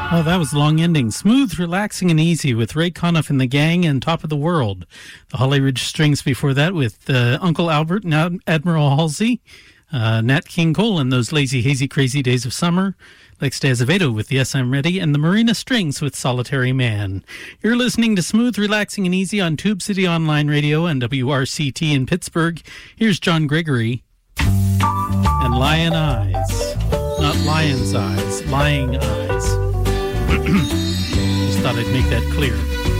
Oh, that was long ending. Smooth, relaxing, and easy with Ray Conniff and the Gang and Top of the World. The Holly Ridge Strings before that with Uncle Albert and Admiral Halsey. Nat King Cole and Those Lazy, Hazy, Crazy Days of Summer. Lex de Azevedo with Yes, I'm Ready. And the Marina Strings with Solitary Man. You're listening to Smooth, Relaxing, and Easy on Tube City Online Radio and WRCT in Pittsburgh. Here's John Gregory and Lion Eyes. Not Lion's Eyes, Lying Eyes. Just thought I'd make that clear.